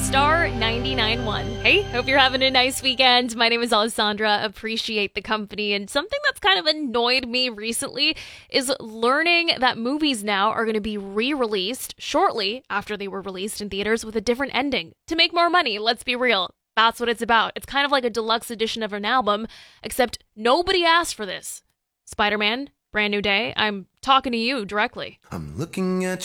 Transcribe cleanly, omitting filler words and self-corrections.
Star 99.1. Hey, hope you're having a nice weekend. My name is Alessandra. Appreciate the company. And something that's kind of annoyed me recently is learning that movies now are going to be re-released shortly after they were released in theaters with a different ending. To make more money, let's be real. That's what it's about. It's kind of like a deluxe edition of an album, except nobody asked for this. Spider-Man, Brand New Day, I'm talking to you directly. I'm looking at